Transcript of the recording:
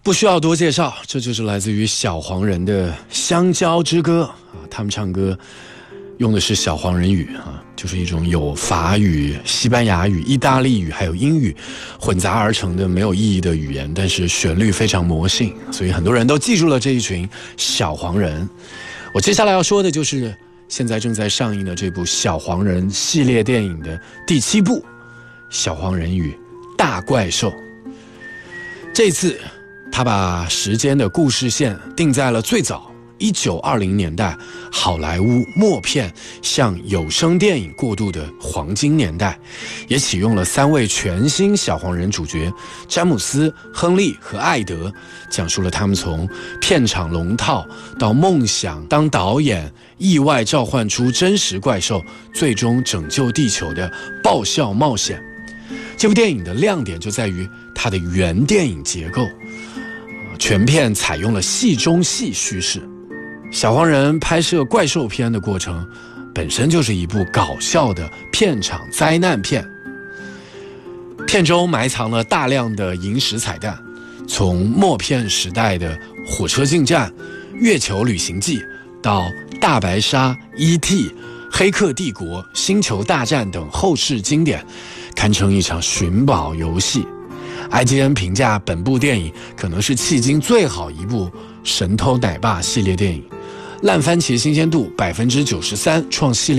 不需要多介绍，这就是来自于小黄人的《香蕉之歌》啊，他们唱歌用的是小黄人语啊，就是一种有法语、西班牙语、意大利语还有英语混杂而成的没有意义的语言，但是旋律非常魔性，所以很多人都记住了这一群小黄人。我接下来要说的就是现在正在上映的这部小黄人系列电影的第7部《小黄人与大怪兽》。这次他把时间的故事线定在了最早1920年代好莱坞默片向有声电影过渡的黄金年代，也启用了3位全新小黄人主角詹姆斯、亨利和艾德，讲述了他们从片场龙套到梦想当导演，意外召唤出真实怪兽，最终拯救地球的爆笑冒险。这部电影的亮点就在于它的原电影结构，全片采用了戏中戏叙事。小黄人拍摄怪兽片的过程本身就是一部搞笑的片场灾难片，片中埋藏了大量的影史彩蛋，从默片时代的火车进站、月球旅行记到大白鲨、E.T., 黑客帝国、星球大战等后世经典，堪称一场寻宝游戏。IGN 评价本部电影可能是迄今最好一部神偷奶爸系列电影，烂番茄新鲜度93%，创系列